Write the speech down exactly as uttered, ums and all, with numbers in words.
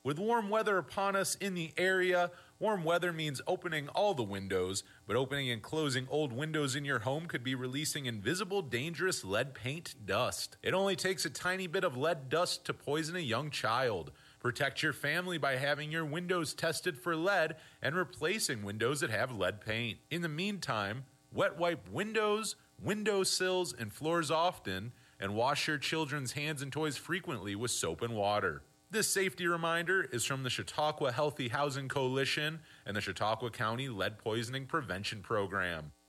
With warm weather upon us in the area, warm weather means opening all the windows, but opening and closing old windows in your home could be releasing invisible, dangerous lead paint dust. It only takes a tiny bit of lead dust to poison a young child. Protect your family by having your windows tested for lead and replacing windows that have lead paint. In the meantime, wet wipe windows, window sills, and floors often, and wash your children's hands and toys frequently with soap and water. This safety reminder is from the Chautauqua Healthy Housing Coalition and the Chautauqua County Lead Poisoning Prevention Program.